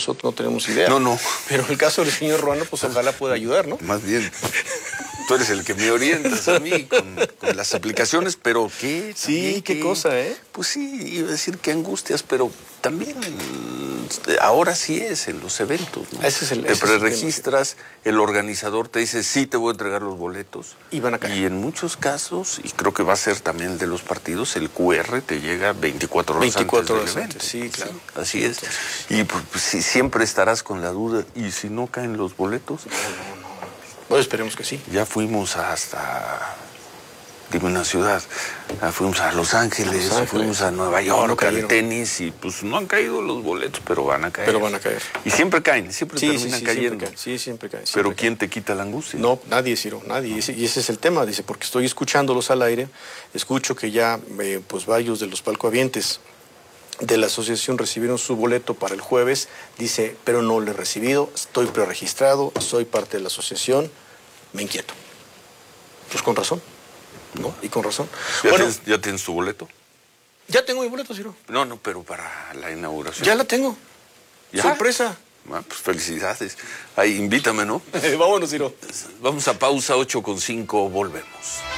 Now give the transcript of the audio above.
nosotros no tenemos idea. No. Pero en el caso del señor Ruano, pues ojalá pueda ayudar, ¿no? Más bien, tú eres el que me orientas a mí con las aplicaciones, pero ¿qué? Sí, qué cosa, ¿eh? Pues sí, iba a decir que angustias, pero también ahora sí es en los eventos, ¿no? Te preregistras, el organizador te dice, sí, te voy a entregar los boletos. Y van a caer. Y en muchos casos, y creo que va a ser también el de los partidos, el QR te llega 24 horas antes del evento. Sí, claro. Sí, así es. Y pues, sí, siempre estarás con la duda, ¿y si no caen los boletos? No. Pues esperemos que sí. Ya fuimos dime una ciudad, fuimos a Los Ángeles, fuimos a Nueva York, al tenis, y pues no han caído los boletos, pero van a caer. Y siempre caen, siempre terminan cayendo. Siempre caen. Pero ¿quién te quita la angustia? No, nadie, Ciro, nadie. Y ese es el tema, dice, porque estoy escuchándolos al aire, escucho que ya pues varios de los palcohabientes de la asociación recibieron su boleto para el jueves, dice, pero no lo he recibido, estoy preregistrado, soy parte de la asociación, me inquieto. Pues con razón, ¿no? Y con razón. ¿Ya tienes tu boleto? Ya tengo mi boleto, Ciro. No, pero para la inauguración. Ya la tengo. ¿Ya? Sorpresa. Pues felicidades. Ahí, invítame, ¿no? Vámonos, Ciro. Vamos a pausa, 8:05, volvemos.